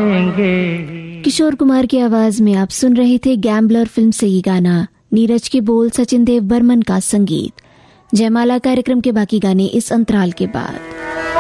जाएंगे। किशोर कुमार की आवाज में आप सुन रहे थे गैम्बलर फिल्म से ये गाना। नीरज के बोल, सचिन देव बर्मन का संगीत। जयमाला कार्यक्रम के बाकी गाने इस अंतराल के बाद।